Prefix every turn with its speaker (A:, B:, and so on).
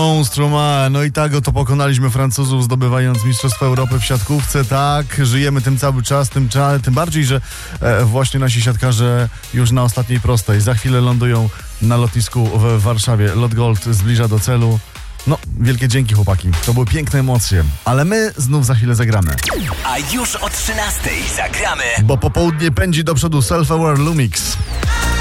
A: Stroma, no i tak oto pokonaliśmy Francuzów, zdobywając Mistrzostwo Europy w siatkówce. Tak, żyjemy tym cały czas, tym bardziej, że właśnie nasi siatkarze już na ostatniej prostej za chwilę lądują na lotnisku w Warszawie. Lot Gold zbliża do celu. No, wielkie dzięki, chłopaki. To były piękne emocje, ale my znów za chwilę zagramy.
B: A już o 13:00 zagramy,
A: Bo popołudnie pędzi do przodu Self Aware Lumix.